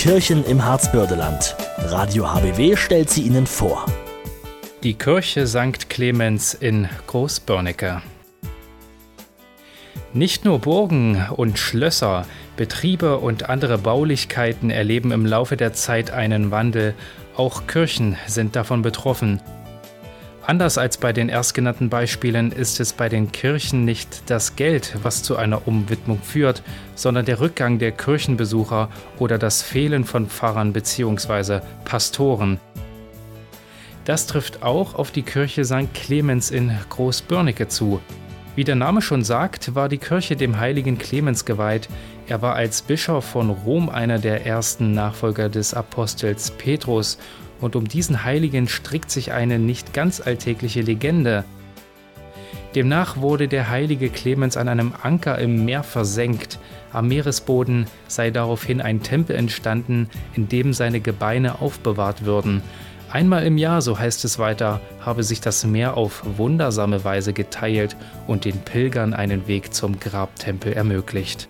Kirchen im Harzbördeland. Radio HBW stellt sie Ihnen vor. Die Kirche St. Clemens in Großbörnecke. Nicht nur Burgen und Schlösser, Betriebe und andere Baulichkeiten erleben im Laufe der Zeit einen Wandel, auch Kirchen sind davon betroffen. Anders als bei den erstgenannten Beispielen ist es bei den Kirchen nicht das Geld, was zu einer Umwidmung führt, sondern der Rückgang der Kirchenbesucher oder das Fehlen von Pfarrern bzw. Pastoren. Das trifft auch auf die Kirche St. Clemens in Großbörnecke zu. Wie der Name schon sagt, war die Kirche dem heiligen Clemens geweiht. Er war als Bischof von Rom einer der ersten Nachfolger des Apostels Petrus. Und um diesen Heiligen strickt sich eine nicht ganz alltägliche Legende. Demnach wurde der heilige Clemens an einem Anker im Meer versenkt. Am Meeresboden sei daraufhin ein Tempel entstanden, in dem seine Gebeine aufbewahrt würden. Einmal im Jahr, so heißt es weiter, habe sich das Meer auf wundersame Weise geteilt und den Pilgern einen Weg zum Grabtempel ermöglicht.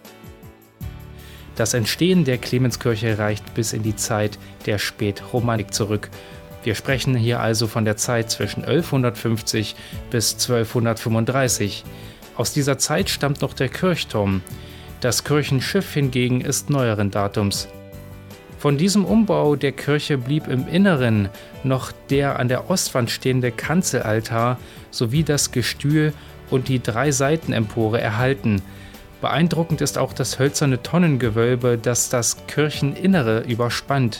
Das Entstehen der Clemenskirche reicht bis in die Zeit der Spätromanik zurück. Wir sprechen hier also von der Zeit zwischen 1150 bis 1235. Aus dieser Zeit stammt noch der Kirchturm. Das Kirchenschiff hingegen ist neueren Datums. Von diesem Umbau der Kirche blieb im Inneren noch der an der Ostwand stehende Kanzelaltar sowie das Gestühl und die 3 Seitenempore erhalten. Beeindruckend ist auch das hölzerne Tonnengewölbe, das das Kircheninnere überspannt.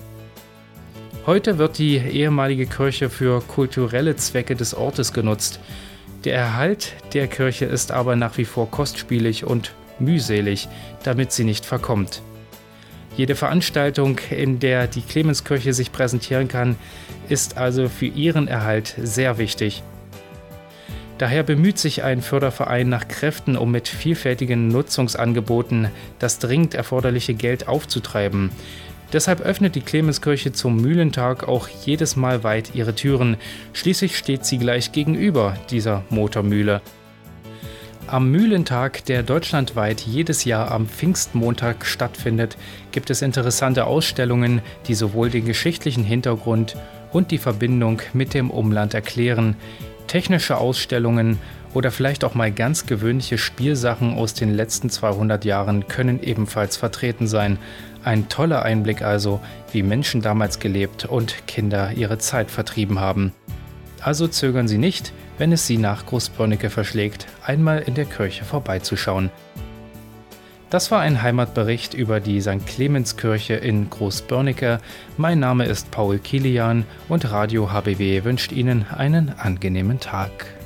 Heute wird die ehemalige Kirche für kulturelle Zwecke des Ortes genutzt. Der Erhalt der Kirche ist aber nach wie vor kostspielig und mühselig, damit sie nicht verkommt. Jede Veranstaltung, in der die Clemenskirche sich präsentieren kann, ist also für ihren Erhalt sehr wichtig. Daher bemüht sich ein Förderverein nach Kräften, um mit vielfältigen Nutzungsangeboten das dringend erforderliche Geld aufzutreiben. Deshalb öffnet die Clemenskirche zum Mühlentag auch jedes Mal weit ihre Türen. Schließlich steht sie gleich gegenüber dieser Motormühle. Am Mühlentag, der deutschlandweit jedes Jahr am Pfingstmontag stattfindet, gibt es interessante Ausstellungen, die sowohl den geschichtlichen Hintergrund und die Verbindung mit dem Umland erklären. Technische Ausstellungen oder vielleicht auch mal ganz gewöhnliche Spielsachen aus den letzten 200 Jahren können ebenfalls vertreten sein. Ein toller Einblick also, wie Menschen damals gelebt und Kinder ihre Zeit vertrieben haben. Also zögern Sie nicht, wenn es Sie nach Großbörnecke verschlägt, einmal in der Kirche vorbeizuschauen. Das war ein Heimatbericht über die St. Clemenskirche in Großbörnecke. Mein Name ist Paul Kilian und Radio HBW wünscht Ihnen einen angenehmen Tag.